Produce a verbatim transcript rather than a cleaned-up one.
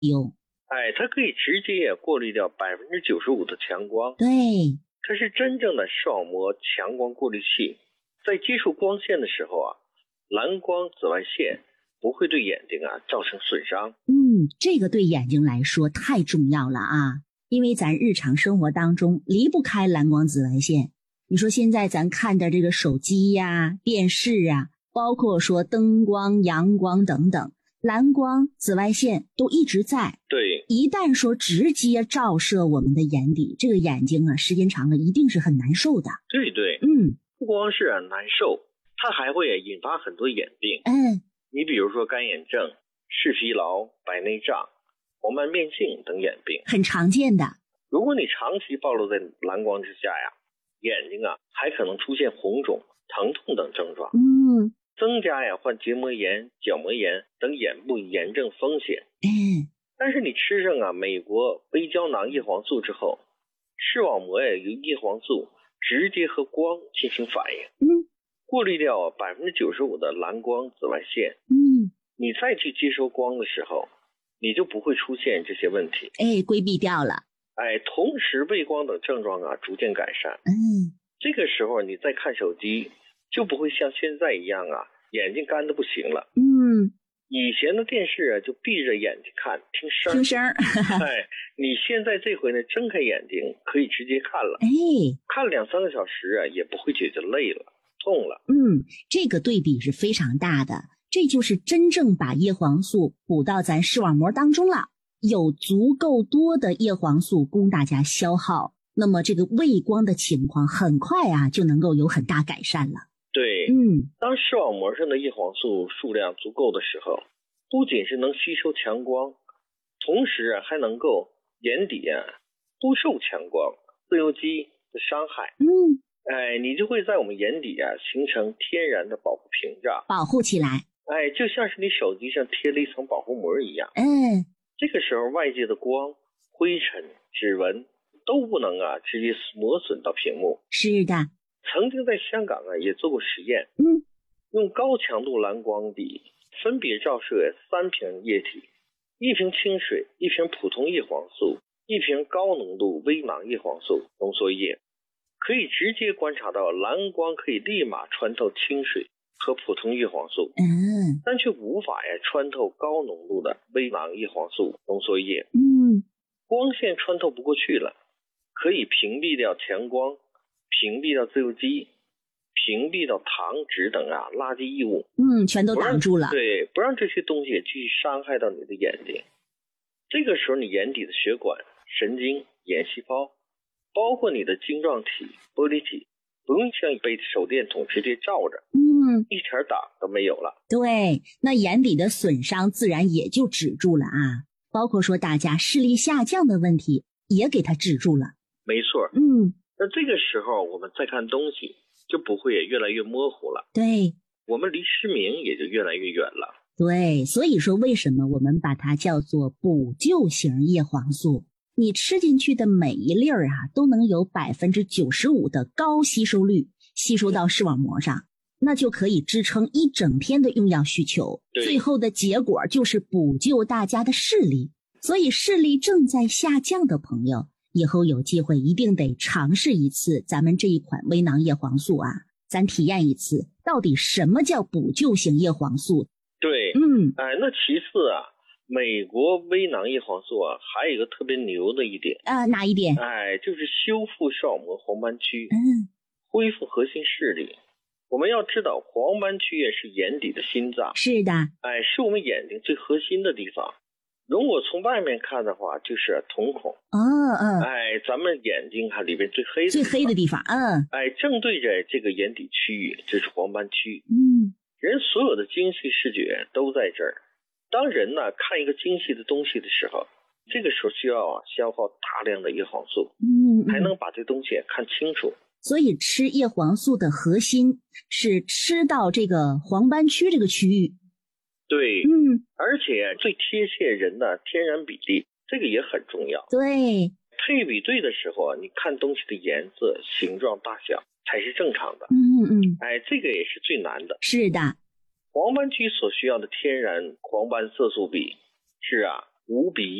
有。 哎，它可以直接过滤掉 百分之九十五 的强光。 对， 它是真正的视网膜强光过滤器。在接触光线的时候啊，蓝光紫外线不会对眼睛啊造成损伤。 嗯，这个对眼睛来说太重要了啊，因为咱日常生活当中离不开蓝光紫外线。你说现在咱看的这个手机呀、电视啊，包括说灯光、阳光等等，蓝光紫外线都一直在。 对， 一旦说直接照射我们的眼底，这个眼睛啊时间长了一定是很难受的。 对对， 嗯， 不光是、啊、难受，它还会引发很多眼病。 嗯， 你比如说干眼症、视疲劳、白内障、黄斑变性等眼病， 很常见的。 如果你长期暴露在蓝光之下呀，眼睛啊还可能出现红肿、疼痛等症状， 嗯， 增加呀患结膜炎、角膜炎等眼部炎症风险。 嗯， 但是你吃上啊美国微胶囊叶黄素之后，视网膜呀由叶黄素直接和光进行反应， 嗯， 过滤掉 百分之九十五 的蓝光紫外线。 嗯， 你再去接收光的时候，你就不会出现这些问题。 哎，规避掉了。 哎，同时畏光等症状啊逐渐改善。 嗯， 这个时候你再看手机，就不会像现在一样啊眼睛干得不行了。 嗯， 以前的电视啊就闭着眼睛看听声听声儿。 哎，你现在这回呢睁开眼睛可以直接看了。 哎， 看两三个小时啊也不会觉得累了痛了。 嗯，这个对比是非常大的，这就是真正把叶黄素补到咱视网膜当中了，有足够多的叶黄素供大家消耗，那么这个畏光的情况很快啊就能够有很大改善了。 对， 嗯， 当视网膜上的叶黄素数量足够的时候，不仅是能吸收强光，同时啊还能够眼底啊不受强光、自由基的伤害。 嗯， 哎，你就会在我们眼底啊形成天然的保护屏障， 保护起来。 哎，就像是你手机上贴了一层保护膜一样。 嗯， 这个时候外界的光、灰尘、指纹都不能啊直接磨损到屏幕。 是的。 曾经在香港啊也做过实验， 嗯， 用高强度蓝光笔分别照射三瓶液体，一瓶清水，一瓶普通叶黄素，一瓶高浓度微囊叶黄素浓缩液，可以直接观察到蓝光可以立马穿透清水和普通叶黄素， 嗯， 但却无法呀穿透高浓度的微囊叶黄素浓缩液。 嗯， 光线穿透不过去了，可以屏蔽掉强光，屏蔽掉自由基，屏蔽掉糖脂等啊垃圾异物， 嗯，全都挡住了。 对，不让这些东西继续伤害到你的眼睛。这个时候你眼底的血管、神经、眼细胞，包括你的晶状体、玻璃体，不用像被手电筒直接照着， 嗯， 一点挡都没有了。 对，那眼底的损伤自然也就止住了啊，包括说大家视力下降的问题也给它止住了。 没错。 嗯， 那这个时候我们再看东西就不会也越来越模糊了， 对， 我们离失明也就越来越远了。 对，所以说为什么我们把它叫做补救型叶黄素？你吃进去的每一粒儿啊，都能有 百分之九十五 的高吸收率吸收到视网膜上，那就可以支撑一整天的用药需求。最后的结果就是补救大家的视力。所以视力正在下降的朋友，以后有机会一定得尝试一次咱们这一款微囊叶黄素啊，咱体验一次到底什么叫补救型叶黄素。 对， 嗯， 哎，那其次啊，美国微囊叶黄素啊，还有一个特别牛的一点啊，哪一点？ 哎，就是修复视网膜黄斑区， 嗯， 恢复核心视力。我们要知道，黄斑区也是眼底的心脏， 是的， 哎，是我们眼睛最核心的地方。如果从外面看的话，就是瞳孔。 哦，嗯， 哎，咱们眼睛哈里边最黑的最黑的地方，嗯， 哎，正对着这个眼底区域，这是黄斑区。 嗯， 人所有的精细视觉都在这儿。当人呢看一个精细的东西的时候，这个时候需要啊消耗大量的叶黄素， 嗯， 才能把这东西看清楚。 所以吃叶黄素的核心是吃到这个黄斑区这个区域。 对， 嗯， 而且最贴切人的天然比例，这个也很重要。 对， 配比对的时候啊，你看东西的颜色、形状、大小才是正常的。 嗯嗯， 哎，这个也是最难的。 是的， 黄斑区所需要的天然黄斑色素比是啊五比